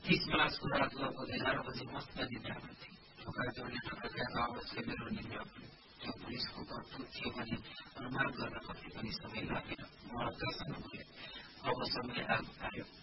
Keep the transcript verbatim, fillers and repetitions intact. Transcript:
तीस मार्चको रात लगभग एघार बजी मस्त निद्रा गर्थेँ। ठोकाजोडले ठोकाका आवाजले मेरो निद्रा त्यो पुलिसको करतुत थियो भने अनुमान गर्न कति पनि समय